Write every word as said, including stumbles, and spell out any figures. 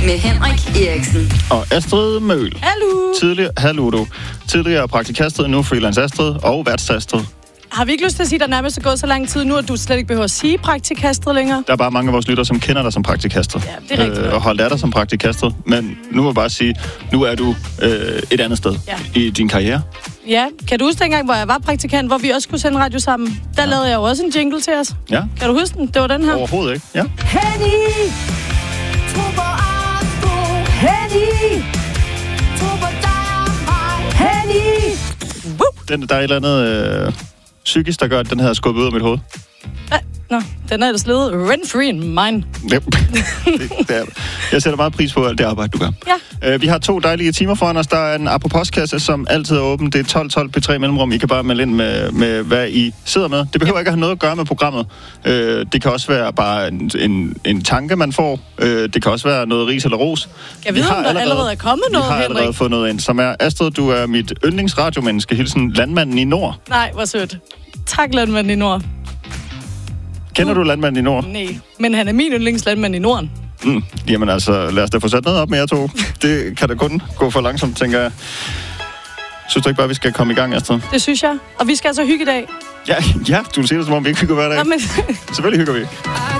med Henrik Eriksen. Og Astrid Møhl. Hallo. Tidligere, hallo du. Tidligere praktikastrid, nu freelance Astrid og værtsastrid. Har vi ikke lyst til at sige, at der nærmest er gået så lang tid nu, at du slet ikke behøver at sige praktikastrid længere? Der er bare mange af vores lyttere, som kender dig som praktikastrid. Ja, det er rigtigt. Øh, og holdt af dig som praktikastrid. Men nu må jeg bare sige, nu er du øh, et andet sted ja. i din karriere. Ja, kan du huske dengang, hvor jeg var praktikant, hvor vi også skulle sende radio sammen? Der ja. lavede jeg jo også en jingle til os. Ja. Kan du huske den? Det var den her. Overhovedet ikke, ja. Henny! Henny! Henny! Den, der er et eller andet øh, psykisk, der gør, at den her er skubbet ud af mit hoved. Æ, nå, den er da sledet rent-free in mine. det, det er, jeg sætter meget pris på alt det arbejde, du gør. Ja. Uh, vi har to dejlige timer foran os. Der er en apropos-kasse, som altid er åben. Det er tolv tolv P tre mellemrum. I kan bare melde ind med, med, hvad I sidder med. Det behøver ja. ikke at have noget at gøre med programmet. Uh, det kan også være bare en, en, en tanke, man får. Uh, det kan også være noget ris eller ros. Jeg ved, om der allerede, allerede er kommet noget, Henrik. Vi har allerede Henrik. fået noget ind, som er Astrid, du er mit yndlingsradiomenneske. Hilsen landmanden i Nord. Nej, hvor sødt. Tak, landmanden i Nord. Kender du landmanden i Nord? Nej, men han er min yndlingslandmand i Norden. Mm, jamen altså, lad os da få sat noget op med jer to. Det kan da kun gå for langsomt, tænker jeg. Synes du ikke bare, vi skal komme i gang, Astrid? Det synes jeg. Og vi skal altså hygge i dag. Ja, ja, du siger det, som om vi ikke hygger hver dag. Nå, men... Selvfølgelig hygger vi.